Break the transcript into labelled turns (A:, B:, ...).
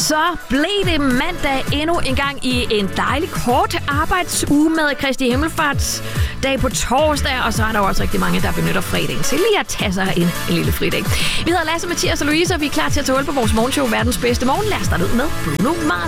A: Så blev det mandag endnu en gang i en dejlig kort arbejdsuge med Kristi Himmelfartsdag på torsdag, og så er der jo også rigtig mange, der benytter fredagen til lige at tage sig en lille fridag. Vi hedder Lasse, Mathias og Louise, og vi er klar til at tage hul på vores morgenshow Verdens Bedste Morgen. Lad os starte ud med Bruno Mars.